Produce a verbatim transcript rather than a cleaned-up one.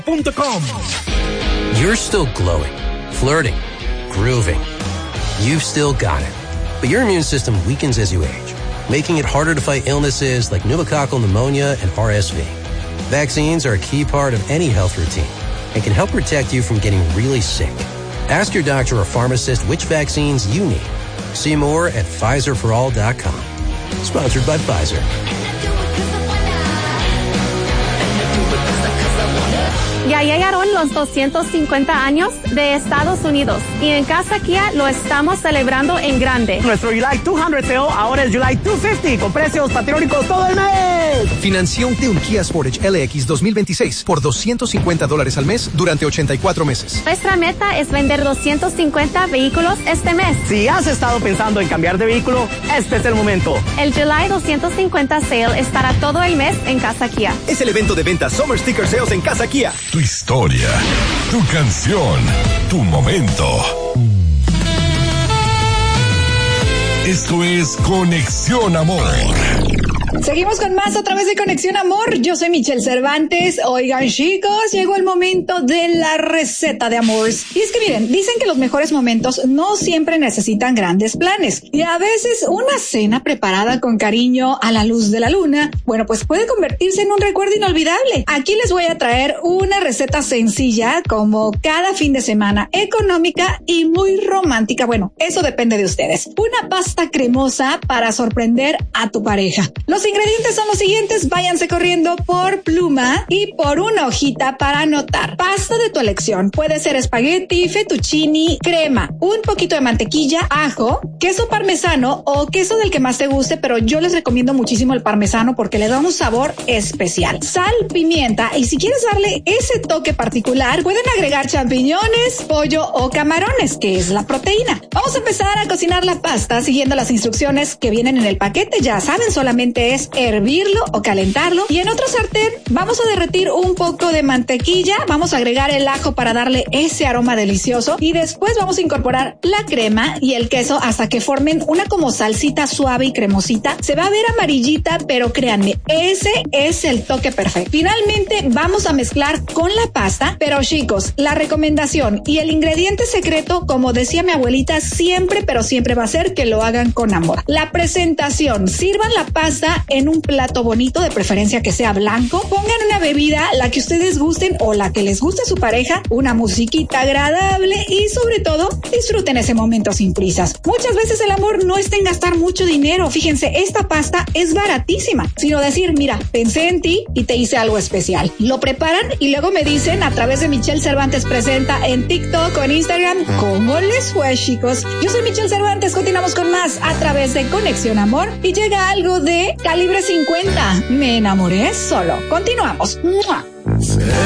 punto com. You're still glowing, flirting, grooving. You've still got it. But your immune system weakens as you age, making it harder to fight illnesses like pneumococcal pneumonia and R S V. Vaccines are a key part of any health routine and can help protect you from getting really sick. Ask your doctor or pharmacist which vaccines you need. See more at Pfizer for all dot com. Sponsored by Pfizer. Ya llegaron los doscientos cincuenta años de Estados Unidos y en Casa Kia lo estamos celebrando en grande. Nuestro July doscientos Sale ahora es July doscientos cincuenta con precios patrióticos todo el mes. Financiante un Kia Sportage L X dos mil veintiséis por doscientos cincuenta dólares al mes durante ochenta y cuatro meses. Nuestra meta es vender doscientos cincuenta vehículos este mes. Si has estado pensando en cambiar de vehículo, este es el momento. El July doscientos cincuenta Sale estará todo el mes en Casa Kia. Es el evento de venta Summer Sticker Sales en Casa Kia. Tu historia, tu canción, tu momento. Esto es Conexión Amor. Seguimos con más a través de Conexión Amor. Yo soy Michelle Cervantes. Oigan, chicos, llegó el momento de la receta de amor. Y es que miren, dicen que los mejores momentos no siempre necesitan grandes planes. Y a veces una cena preparada con cariño a la luz de la luna, bueno, pues puede convertirse en un recuerdo inolvidable. Aquí les voy a traer una receta sencilla como cada fin de semana, económica y muy romántica. Bueno, eso depende de ustedes. Una pasta cremosa para sorprender a tu pareja. Los ingredientes son los siguientes, váyanse corriendo por pluma y por una hojita para anotar. Pasta de tu elección, puede ser espagueti, fettuccini, crema, un poquito de mantequilla, ajo, queso parmesano o queso del que más te guste, pero yo les recomiendo muchísimo el parmesano porque le da un sabor especial. Sal, pimienta y si quieres darle ese toque particular, pueden agregar champiñones, pollo o camarones, que es la proteína. Vamos a empezar a cocinar la pasta siguiendo las instrucciones que vienen en el paquete, ya saben, solamente es hervirlo o calentarlo y en otro sartén vamos a derretir un poco de mantequilla, vamos a agregar el ajo para darle ese aroma delicioso y después vamos a incorporar la crema y el queso hasta que formen una como salsita suave y cremosita. Se va a ver amarillita, pero créanme, ese es el toque perfecto. Finalmente vamos a mezclar con la pasta, pero chicos, la recomendación y el ingrediente secreto, como decía mi abuelita, siempre pero siempre va a ser que lo hagan con amor. La presentación, sirvan la pasta en un plato bonito, de preferencia que sea blanco, pongan una bebida, la que ustedes gusten o la que les guste a su pareja, una musiquita agradable y sobre todo disfruten ese momento sin prisas. Muchas veces el amor no está en gastar mucho dinero, fíjense, esta pasta es baratísima, sino decir, mira, pensé en ti y te hice algo especial. Lo preparan y luego me dicen a través de Michelle Cervantes Presenta en TikTok o en Instagram cómo les fue, chicos. Yo soy Michelle Cervantes, continuamos con más a través de Conexión Amor y llega algo de Calibre cincuenta. Me enamoré solo. Continuamos. ¡Mua!